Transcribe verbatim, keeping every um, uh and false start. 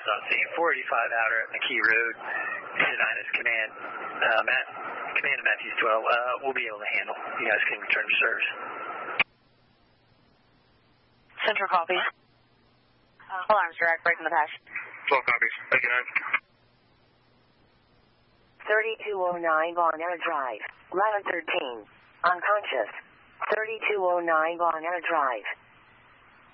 arrives on scene. four eighty-five outer at McKee Road. nine is command. Uh, Matt, command of Matthews twelve. Uh, we'll be able to handle. You guys can return to service. Central copy. Alarms direct, breaking the patch. twelve copies. Thank you, nine. thirty-two oh nine Bonera Drive. eleven thirteen. Unconscious. thirty-two oh nine Bonera Drive.